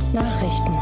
Nachrichten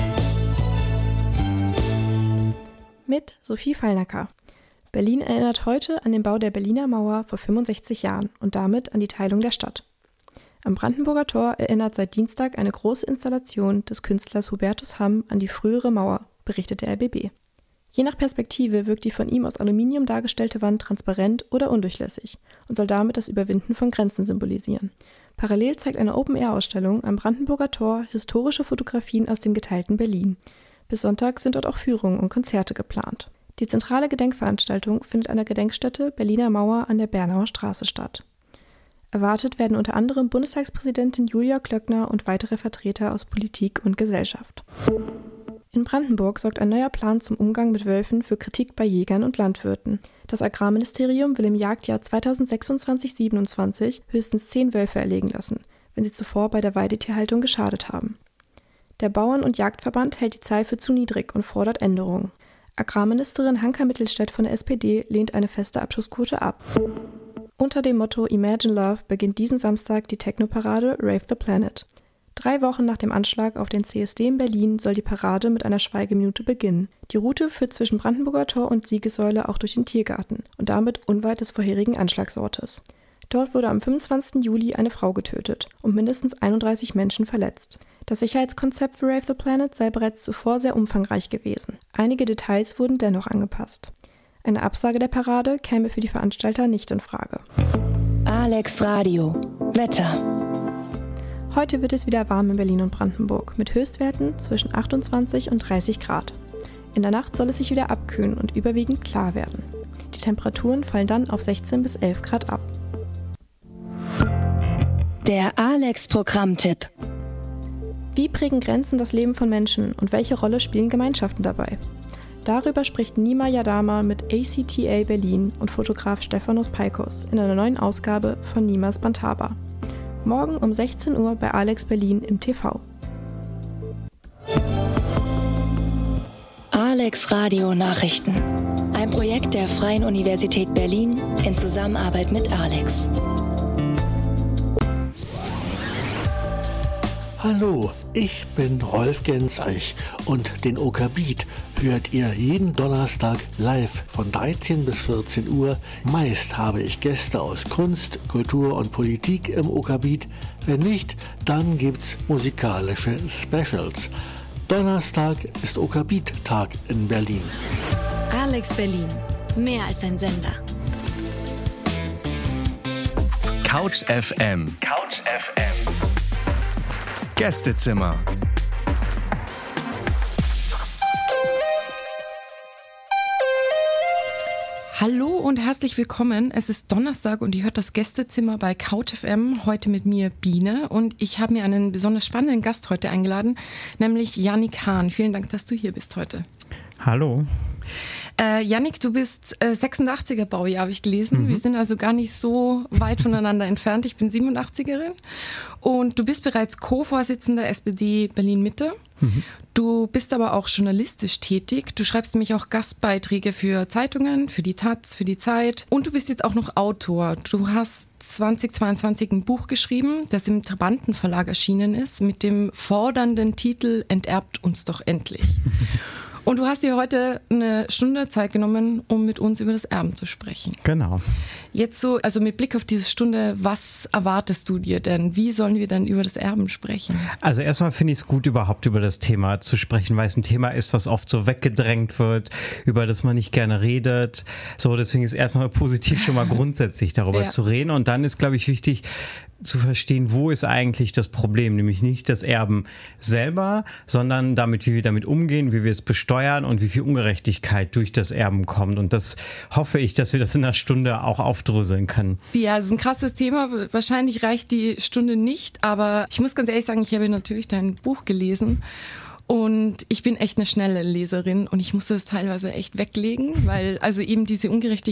mit Sophie Fallnacker. Berlin erinnert heute an den Bau der Berliner Mauer vor 65 Jahren und damit an die Teilung der Stadt. Am Brandenburger Tor erinnert seit Dienstag eine große Installation des Künstlers Hubertus Hamm an die frühere Mauer, berichtet der RBB. Je nach Perspektive wirkt die von ihm aus Aluminium dargestellte Wand transparent oder undurchlässig und soll damit das Überwinden von Grenzen symbolisieren. Parallel zeigt eine Open-Air-Ausstellung am Brandenburger Tor historische Fotografien aus dem geteilten Berlin. Bis Sonntag sind dort auch Führungen und Konzerte geplant. Die zentrale Gedenkveranstaltung findet an der Gedenkstätte Berliner Mauer an der Bernauer Straße statt. Erwartet werden unter anderem Bundestagspräsidentin Julia Klöckner und weitere Vertreter aus Politik und Gesellschaft. In Brandenburg sorgt ein neuer Plan zum Umgang mit Wölfen für Kritik bei Jägern und Landwirten. Das Agrarministerium will im Jagdjahr 2026/27 höchstens 10 Wölfe erlegen lassen, wenn sie zuvor bei der Weidetierhaltung geschadet haben. Der Bauern- und Jagdverband hält die Zahl für zu niedrig und fordert Änderungen. Agrarministerin Hanka Mittelstädt von der SPD lehnt eine feste Abschussquote ab. Unter dem Motto Imagine Love beginnt diesen Samstag die Techno-Parade Rave the Planet. 3 Wochen nach dem Anschlag auf den CSD in Berlin soll die Parade mit einer Schweigeminute beginnen. Die Route führt zwischen Brandenburger Tor und Siegessäule auch durch den Tiergarten und damit unweit des vorherigen Anschlagsortes. Dort wurde am 25. Juli eine Frau getötet und mindestens 31 Menschen verletzt. Das Sicherheitskonzept für Rave the Planet sei bereits zuvor sehr umfangreich gewesen. Einige Details wurden dennoch angepasst. Eine Absage der Parade käme für die Veranstalter nicht in Frage. Alex Radio Wetter. Heute wird es wieder warm in Berlin und Brandenburg mit Höchstwerten zwischen 28 und 30 Grad. In der Nacht soll es sich wieder abkühlen und überwiegend klar werden. Die Temperaturen fallen dann auf 16 bis 11 Grad ab. Der Alex-Programmtipp. Wie prägen Grenzen das Leben von Menschen und welche Rolle spielen Gemeinschaften dabei? Darüber spricht Nima Yadama mit ACTA Berlin und Fotograf Stefanos Paikos in einer neuen Ausgabe von Nimas Bantaba. Morgen um 16 Uhr bei Alex Berlin im TV. Alex Radio Nachrichten. Ein Projekt der Freien Universität Berlin in Zusammenarbeit mit Alex. Hallo, ich bin Rolf Genzeich und den OK Beat hört ihr jeden Donnerstag live von 13 bis 14 Uhr. Meist habe ich Gäste aus Kunst, Kultur und Politik im OK Beat. Wenn nicht, dann gibt's musikalische Specials. Donnerstag ist OK Beat Tag in Berlin. Alex Berlin, mehr als ein Sender. Couch FM. Gästezimmer. Hallo und herzlich willkommen. Es ist Donnerstag und ihr hört das Gästezimmer bei Couch FM. Heute mit mir Biene und ich habe mir einen besonders spannenden Gast heute eingeladen, nämlich Yannick Hahn. Vielen Dank, dass du hier bist heute. Hallo. Yannick, du bist 86er Baujahr, habe ich gelesen. Wir sind also gar nicht so weit voneinander entfernt. Ich bin 87erin und du bist bereits Co-Vorsitzender SPD Berlin-Mitte. Du bist aber auch journalistisch tätig. Du schreibst nämlich auch Gastbeiträge für Zeitungen, für die Taz, für die Zeit. Und du bist jetzt auch noch Autor. Du hast 2022 ein Buch geschrieben, das im Trabanten Verlag erschienen ist, mit dem fordernden Titel Enterbt uns doch endlich. Und du hast dir heute eine Stunde Zeit genommen, um mit uns über das Erben zu sprechen. Genau. Jetzt so, also mit Blick auf diese Stunde, was erwartest du dir denn? Wie sollen wir denn über das Erben sprechen? Also erstmal finde ich es gut, überhaupt über das Thema zu sprechen, weil es ein Thema ist, was oft so weggedrängt wird, über das man nicht gerne redet. So, deswegen ist erstmal positiv schon mal grundsätzlich darüber zu reden. Und dann ist, glaube ich, wichtig, zu verstehen, wo ist eigentlich das Problem, nämlich nicht das Erben selber, sondern damit, wie wir damit umgehen, wie wir es besteuern und wie viel Ungerechtigkeit durch das Erben kommt. Und das hoffe ich, dass wir das in einer Stunde auch aufdröseln können. Ja, es ist ein krasses Thema. Wahrscheinlich reicht die Stunde nicht, aber ich muss ganz ehrlich sagen, ich habe natürlich dein Buch gelesen. Und ich bin echt eine schnelle Leserin und ich musste es teilweise echt weglegen, weil also eben diese Ungerechtigkeit